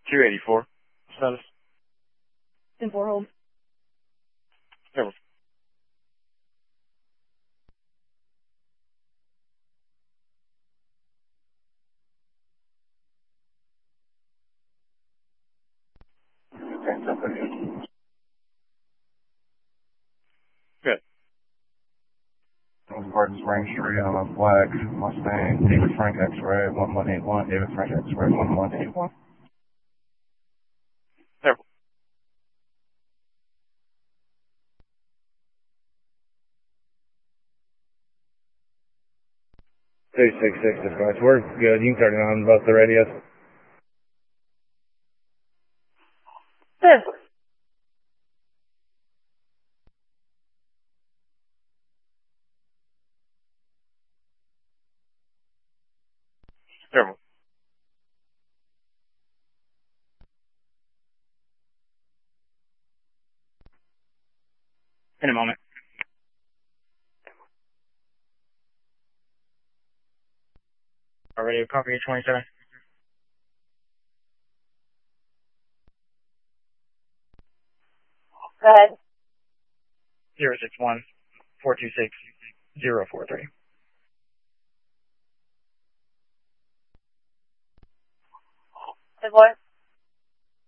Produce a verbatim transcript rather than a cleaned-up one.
two eighty-four. Status. ten four hold. Over. Good. Gordon Spring Street on a black Mustang, David Frank X-ray, one one eight one, David Frank X-ray, one one eight one. Over. two six six dispatch. We're good. You can turn it on both the radios. Yes. Over. In a moment. Radio copy twenty-seven. Go ahead. zero six one, four two six, zero four three. ten four.